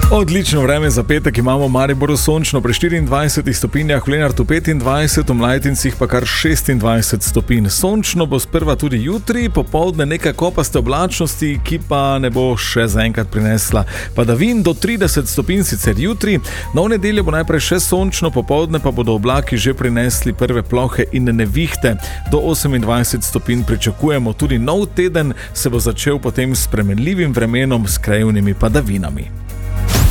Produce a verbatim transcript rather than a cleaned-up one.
Odlično vreme za petek imamo v Mariboru sončno pri štiriindvajsetih stopinjah, v Lenartu petindvajset, v Mlajtincih pa kar šestindvajset stopinj. Sončno bo sprva tudi jutri, popoldne nekaj kopaste oblačnosti, ki pa ne bo še zaenkrat prinesla padavin, do trideset stopinj sicer jutri. No, v nedeljo bo najprej še sončno, popoldne pa bodo oblaki že prinesli prve plohe in nevihte. Do osemindvajset stopinj pričakujemo, tudi nov teden se bo začel potem s spremenljivim vremenom s krajevnimi padavinami.